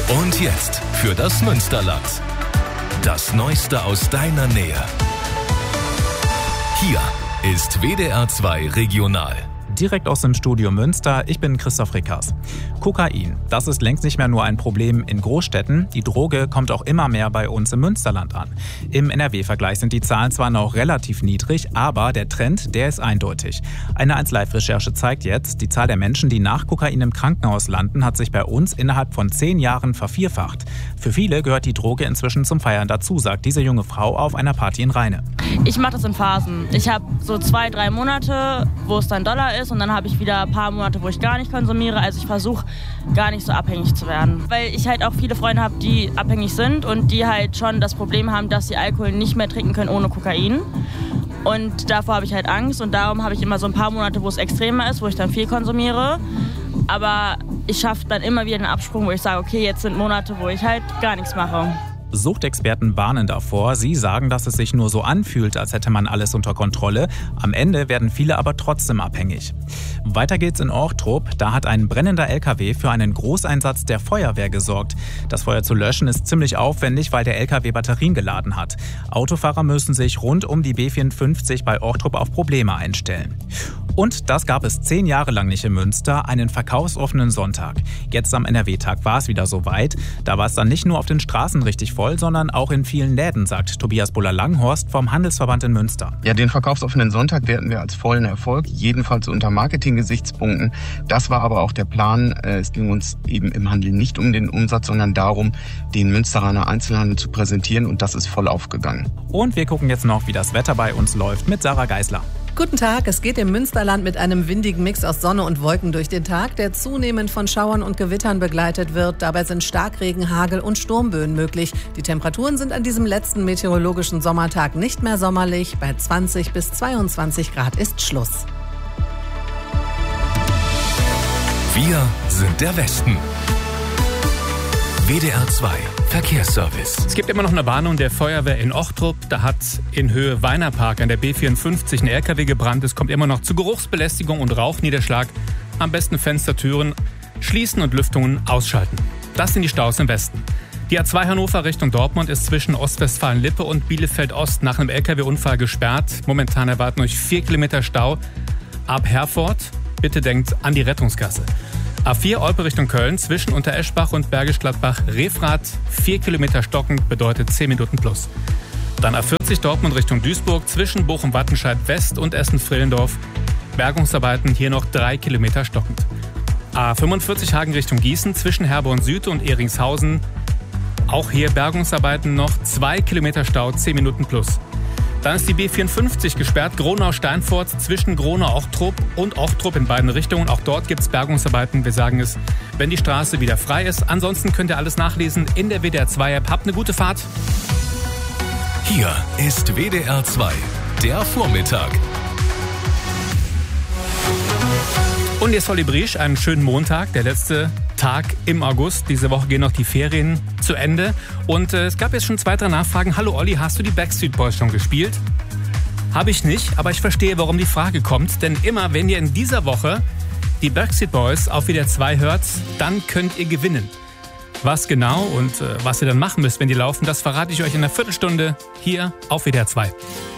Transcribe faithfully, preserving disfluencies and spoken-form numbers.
Und jetzt für das Münsterland. Das Neueste aus deiner Nähe. Hier ist W D R zwei Regional. Direkt aus dem Studio Münster, ich bin Christoph Rickers. Kokain, das ist längst nicht mehr nur ein Problem in Großstädten. Die Droge kommt auch immer mehr bei uns im Münsterland an. Im N R W-Vergleich sind die Zahlen zwar noch relativ niedrig, aber der Trend, der ist eindeutig. Eine eins Live-Recherche zeigt jetzt, die Zahl der Menschen, die nach Kokain im Krankenhaus landen, hat sich bei uns innerhalb von zehn Jahren vervierfacht. Für viele gehört die Droge inzwischen zum Feiern dazu, sagt diese junge Frau auf einer Party in Rheine. Ich mache das in Phasen. Ich habe so zwei, drei Monate, wo es dann Dollar ist, und dann habe ich wieder ein paar Monate, wo ich gar nicht konsumiere. Also ich versuche gar nicht so abhängig zu werden. Weil ich halt auch viele Freunde habe, die abhängig sind und die halt schon das Problem haben, dass sie Alkohol nicht mehr trinken können ohne Kokain. Und davor habe ich halt Angst und darum habe ich immer so ein paar Monate, wo es extremer ist, wo ich dann viel konsumiere. Aber ich schaffe dann immer wieder einen Absprung, wo ich sage, okay, jetzt sind Monate, wo ich halt gar nichts mache. Suchtexperten warnen davor. Sie sagen, dass es sich nur so anfühlt, als hätte man alles unter Kontrolle. Am Ende werden viele aber trotzdem abhängig. Weiter geht's in Orchtrup. Da hat ein brennender L K W für einen Großeinsatz der Feuerwehr gesorgt. Das Feuer zu löschen ist ziemlich aufwendig, weil der L K W Batterien geladen hat. Autofahrer müssen sich rund um die B vierundfünfzig bei Orchtrup auf Probleme einstellen. Und das gab es zehn Jahre lang nicht in Münster, einen verkaufsoffenen Sonntag. Jetzt am N R W-Tag war es wieder soweit. Da war es dann nicht nur auf den Straßen richtig voll, sondern auch in vielen Läden, sagt Tobias Buller-Langhorst vom Handelsverband in Münster. Ja, den verkaufsoffenen Sonntag werten wir als vollen Erfolg, jedenfalls unter Marketing-Gesichtspunkten. Das war aber auch der Plan. Es ging uns eben im Handel nicht um den Umsatz, sondern darum, den Münsteraner Einzelhandel zu präsentieren, und das ist voll aufgegangen. Und wir gucken jetzt noch, wie das Wetter bei uns läuft mit Sarah Geisler. Guten Tag, es geht im Münsterland mit einem windigen Mix aus Sonne und Wolken durch den Tag, der zunehmend von Schauern und Gewittern begleitet wird. Dabei sind Starkregen, Hagel und Sturmböen möglich. Die Temperaturen sind an diesem letzten meteorologischen Sommertag nicht mehr sommerlich. Bei zwanzig bis zweiundzwanzig Grad ist Schluss. Wir sind der Westen. W D R zwei Verkehrsservice. Es gibt immer noch eine Warnung der Feuerwehr in Orchtrup. Da hat in Höhe Weinerpark an der B vierundfünfzig ein L K W gebrannt. Es kommt immer noch zu Geruchsbelästigung und Rauchniederschlag. Am besten Fenster, Türen schließen und Lüftungen ausschalten. Das sind die Staus im Westen. Die A zwei Hannover Richtung Dortmund ist zwischen Ostwestfalen-Lippe und Bielefeld-Ost nach einem L K W-Unfall gesperrt. Momentan erwarten euch vier Kilometer Stau. Ab Herford, bitte denkt an die Rettungsgasse. A vier Olpe Richtung Köln zwischen Untereschbach und Bergisch Gladbach-Refrath. vier Kilometer stockend bedeutet zehn Minuten plus. Dann A vierzig Dortmund Richtung Duisburg zwischen Bochum-Wattenscheid West und Essen-Frillendorf. Bergungsarbeiten hier noch drei Kilometer stockend. A fünfundvierzig Hagen Richtung Gießen zwischen Herborn Süd und Eringshausen. Auch hier Bergungsarbeiten noch zwei Kilometer Stau, zehn Minuten plus. Dann ist die B vierundfünfzig gesperrt, Gronau-Steinfurt zwischen Gronau-Orchtrup und Orchtrup in beiden Richtungen. Auch dort gibt es Bergungsarbeiten. Wir sagen es, wenn die Straße wieder frei ist. Ansonsten könnt ihr alles nachlesen in der W D R zwei App. Habt eine gute Fahrt. Hier ist W D R zwei, der Vormittag. Und jetzt Olli Briesch, einen schönen Montag, der letzte Tag im August. Diese Woche gehen noch die Ferien zu Ende. Und äh, es gab jetzt schon zwei, drei Nachfragen. Hallo Olli, hast du die Backstreet Boys schon gespielt? Habe ich nicht, aber ich verstehe, warum die Frage kommt. Denn immer, wenn ihr in dieser Woche die Backstreet Boys auf W D R zwei hört, dann könnt ihr gewinnen. Was genau und äh, was ihr dann machen müsst, wenn die laufen, das verrate ich euch in einer Viertelstunde hier auf W D R zwei.